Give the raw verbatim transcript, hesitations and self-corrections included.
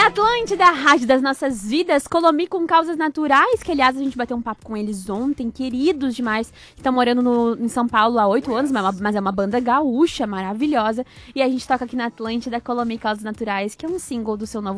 Atlântida, a rádio das nossas vidas, Colomi com Causas Naturais, que aliás a gente bateu um papo com eles ontem, queridos demais, estão morando no, em São Paulo há oito anos, mas é, uma, mas é uma banda gaúcha maravilhosa, e a gente toca aqui na Atlântida, Colomi Causas Naturais, que é um single do seu novo